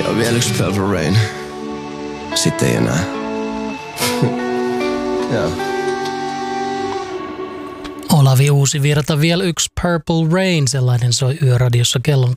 Vielä yksi Purple Rain. Sitten ei enää. Joo. Olavi Uusivirta, vielä yksi Purple Rain, sellainen soi Yöradiossa kellon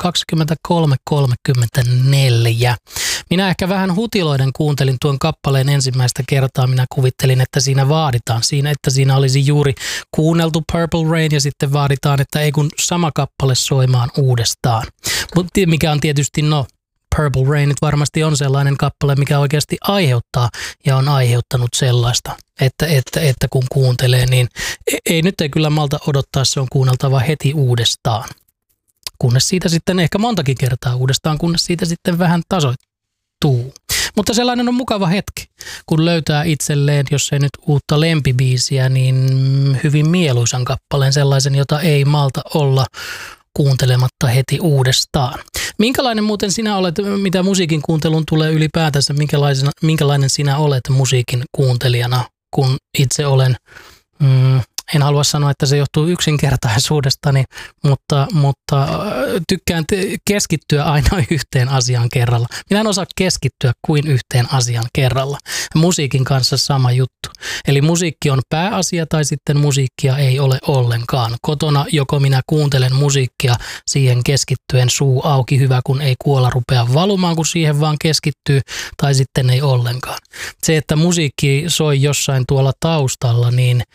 23.34. Minä ehkä vähän hutiloiden kuuntelin tuon kappaleen ensimmäistä kertaa. Minä kuvittelin, että siinä vaaditaan, että siinä olisi juuri kuunneltu Purple Rain ja sitten vaaditaan, että ei kun sama kappale soimaan uudestaan. Mutta mikä on tietysti, Purple Rain nyt varmasti on sellainen kappale, mikä oikeasti aiheuttaa ja on aiheuttanut sellaista, että kun kuuntelee, niin ei kyllä malta odottaa, se on kuunneltava heti uudestaan. Kunnes siitä sitten ehkä montakin kertaa uudestaan, kunnes siitä sitten vähän tasoittuu. Mutta sellainen on mukava hetki, kun löytää itselleen, jos ei nyt uutta lempibiisiä, niin hyvin mieluisan kappaleen, sellaisen, jota ei malta olla kuuntelematta heti uudestaan. Minkälainen muuten sinä olet, mitä musiikin kuuntelun tulee ylipäätänsä, minkälainen sinä olet musiikin kuuntelijana, kun itse olen, en halua sanoa, että se johtuu yksinkertaisuudestani, mutta tykkään keskittyä aina yhteen asiaan kerralla. Minä en osaa keskittyä kuin yhteen asiaan kerralla. Musiikin kanssa sama juttu. Eli musiikki on pääasia tai sitten musiikkia ei ole ollenkaan. Kotona joko minä kuuntelen musiikkia siihen keskittyen suu auki, hyvä kun ei kuola rupea valumaan, kun siihen vaan keskittyy, tai sitten ei ollenkaan. Se, että musiikki soi jossain tuolla taustalla, niin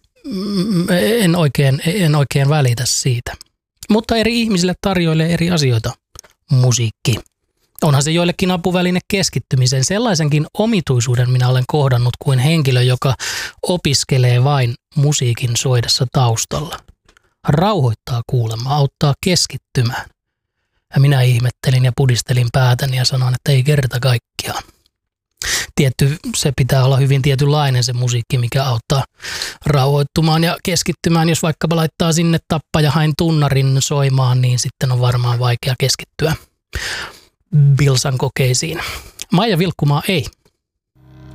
en oikein välitä siitä. Mutta eri ihmisille tarjoilee eri asioita musiikki. Onhan se joillekin apuväline keskittymiseen. Sellaisenkin omituisuuden minä olen kohdannut kuin henkilö, joka opiskelee vain musiikin soidessa taustalla. Rauhoittaa kuulemaa, auttaa keskittymään. Ja minä ihmettelin ja pudistelin päätäni ja sanoin, että ei kerta kaikkiaan. Se pitää olla hyvin tietynlainen se musiikki, mikä auttaa rauhoittumaan ja keskittymään. Jos vaikkapa laittaa sinne Tappajahain tunnarin soimaan, niin sitten on varmaan vaikea keskittyä Bilsan kokeisiin. Maija Vilkkumaa ei.